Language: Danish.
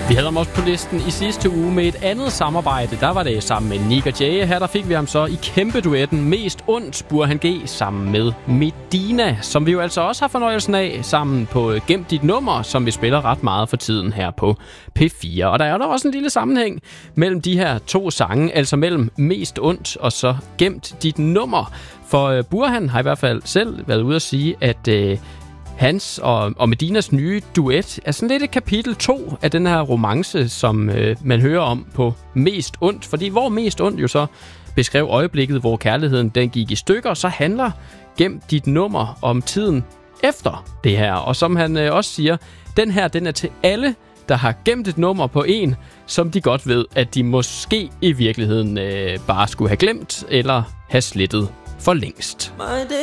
Vi havde ham også på listen i sidste uge med et andet samarbejde. Der var det sammen med Nick og Jay. Her der fik vi ham så i kæmpe duetten Mest Ondt, Burhan G, sammen med Medina, som vi jo altså også har fornøjelsen af sammen på Gem Dit Nummer, som vi spiller ret meget for tiden her på P4. Og der er der også en lille sammenhæng mellem de her to sange, altså mellem Mest Ondt og så Gemt Dit Nummer. For Burhan har i hvert fald selv været ude at sige, at hans og Medinas nye duet er sådan lidt et kapitel 2 af den her romance, som man hører om på Mest Ondt. Fordi hvor Mest Ondt jo så beskrev øjeblikket, hvor kærligheden den gik i stykker, så handler Gem Dit Nummer om tiden efter det her. Og som han også siger, den er til alle, der har gemt et nummer på en, som de godt ved, at de måske i virkeligheden bare skulle have glemt eller have slettet for længst. My